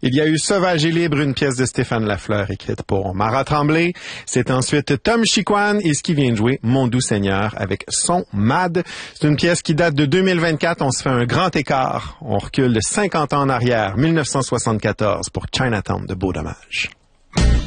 Il y a eu Sauvage et libre, une pièce de Stéphane Lafleur écrite pour Marat Tremblay. C'est ensuite Tom Chiquan et ce qui vient de jouer Mon doux Seigneur avec Son Mad. C'est une pièce qui date de 2024. On se fait un grand écart. On recule de 50 ans en arrière, 1974 pour Chinatown de Beau Dommage.